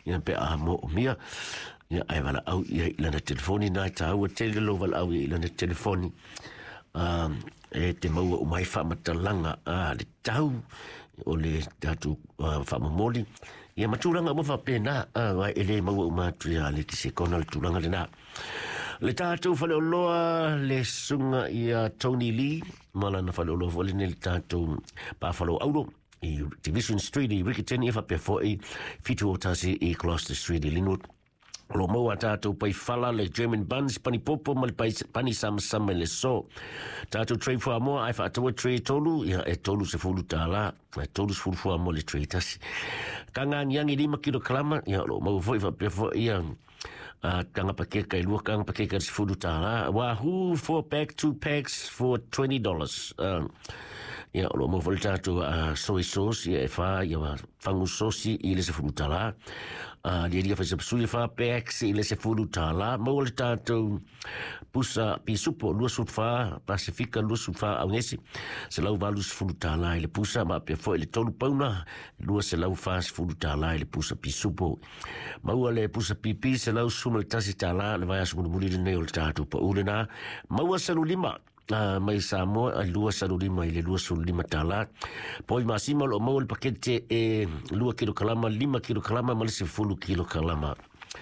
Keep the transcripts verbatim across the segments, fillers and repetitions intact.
ia pe a mo mia ia ai wala au ia lana telefoni na ta au te lo wala au ia lana telefoni um e te mau o mai fa matalanga a le tau o le tatu fa mamoli ia matulanga mo fa pena a ele mau o matu ia le se kona le tulanga le na le tatu fa le loa le sunga ia Tony Lee mala na fa lo vole le tatu pa fa lo aulo i Division Street i Rickerton i fa pe fo i fitu o tasi i Gloucester Street i Linwood lo mo atato pai fala le German buns pani popo mal pai pani sam sam le so tato tray for mo ai fa to tray tolu ia e tolu se fulu tala e tolu se fulu for mo le tray tas kanga nyangi lima kilo klama ia lo mo foi fa pe fo ia a kanga pakeka i lua kanga pakeka se fulu tala wahoo four pack two packs for twenty dollars uh, ia lo mo foi tato uh, soy sauce ia fa ia fangu sosi i le se fulu tala a dia dia fa se suli fa packs i le se fulu tala mo le tato pusa pi supo lua sufa pacifica lua sufa au nesi se lau valu se fulu tala i le pusa ma pe fo i le tolu pauna lua se lau fa se fulu tala i le pusa pi supo ma ua le pusa pi pi se lau suma le tasi tala le vai asu muli le neo le tato pa ulena ma ua salu lima Uh, mai Samoa a lua salu lima i le lua salu lima tala poi masima lo mau le pakete e lua kilo kalama lima kilo kalama ma le se fulu kilo kalama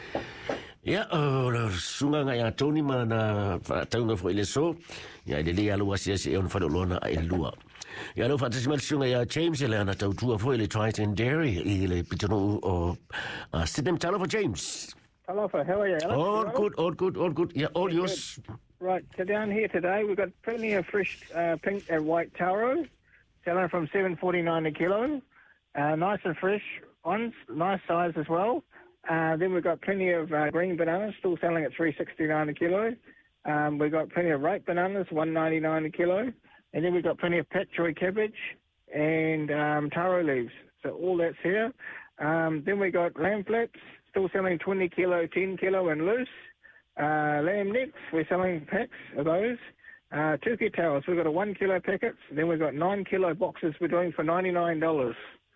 ia uh, sunga ngai a Tony ma na taunga fo ile so ia le le alu asia se on fa lona e lua ia lo fa tsi mal sunga ia James ele ana tautua fo ile Triton Dairy i le pitano o uh, Sydney Tala for James. Hello, how are you, Alex? All good, all good, all good. Yeah, all yeah, yours. Good. Right, so down here today we've got plenty of fresh uh, pink and white taro, selling from seven forty-nine a kilo. Uh, nice and fresh ones, nice size as well. Uh, then we've got plenty of uh, green bananas, still selling at three sixty-nine a kilo. Um, we've got plenty of ripe bananas, one ninety-nine a kilo. And then we've got plenty of pak choi cabbage and um, taro leaves. So all that's here. Um, then we got lamb flaps, still selling twenty kilo, ten kilo and loose. Uh, lamb necks, we're selling packs of those. Uh, turkey towels, we've got a one kilo packets. Then we've got nine kilo boxes we're doing for ninety-nine dollars.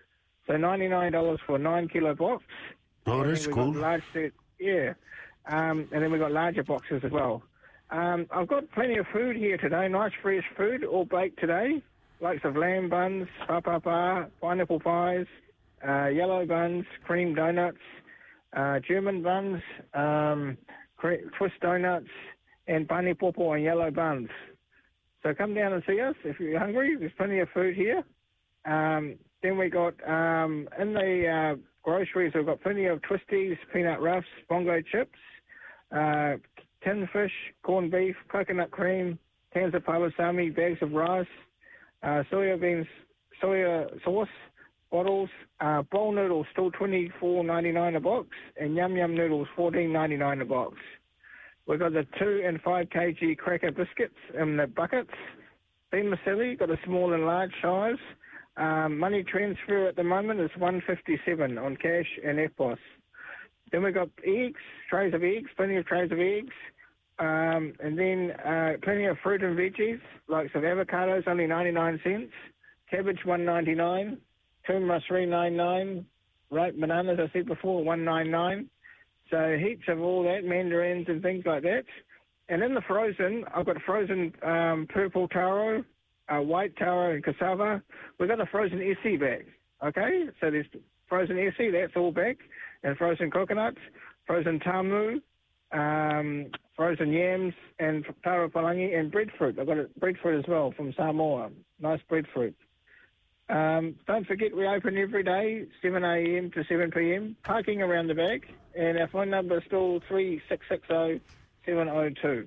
So ninety-nine dollars for a nine kilo box. Oh, that's cool. Large set, yeah. Um, and then we've got larger boxes as well. Um, I've got plenty of food here today, nice fresh food, all baked today. Likes of lamb buns, papapa, pineapple pies, uh, yellow buns, cream donuts, uh, German buns, um, twist donuts, and pani popo and yellow buns. So come down and see us if you're hungry. There's plenty of food here. Um, then we got, um, in the uh, groceries, we've got plenty of twisties, peanut ruffs, bongo chips, uh, tin fish, corned beef, coconut cream, cans of palusami, bags of rice, uh, soya beans, soya sauce, bottles, uh, bowl noodles still twenty-four ninety-nine a box, and yum yum noodles fourteen ninety-nine a box. We've got the two and five kg cracker biscuits in the buckets. Beamasili, got a small and large size. Um, money transfer at the moment is one fifty-seven on cash and F P O S. Then we've got eggs, trays of eggs, plenty of trays of eggs. Um, and then uh, plenty of fruit and veggies, like some avocados, only ninety-nine cents. Cabbage, one ninety-nine. Tuma, three ninety-nine. Ripe bananas, I said before, one ninety-nine. So heaps of all that, mandarins and things like that. And in the frozen, I've got frozen um, purple taro, uh, white taro and cassava. We've got a frozen essie bag, okay? So there's frozen essie, that's all back, and frozen coconuts, frozen tamu, um, frozen yams, and taro palangi, and breadfruit. I've got a breadfruit as well from Samoa. Nice breadfruit. Um, don't forget, we open every day, seven a m to seven p m, parking around the back, and our phone number is still three six six zero seven zero two.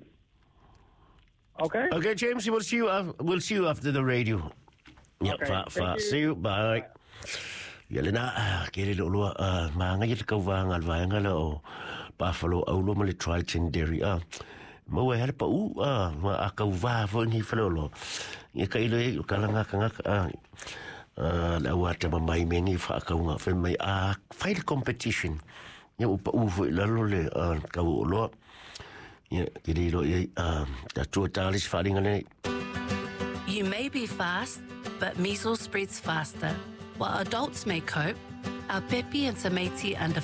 Okay? Okay, James, we'll see you, uh, we'll see you after the radio. Yeah, okay, fa, fa. See you, bye. Bye. Yale na, kere lo lo, uh, maanga yit ka wanga alvanga la o Buffalo au lo male Triton Dairy, ah. Mo e pa u, ah, ma aka wa fo ni flo lo. Ye ka ilo e kalanga kanga, ah. Uh, la wata mamai mengi fa ka unga fe mai a fight competition ya upa uvo la lo le uh, ka lo ya kiri lo ye um ta totalis falling on. You may be fast, but measles spreads faster. While adults may cope, our Pepi and Tamati under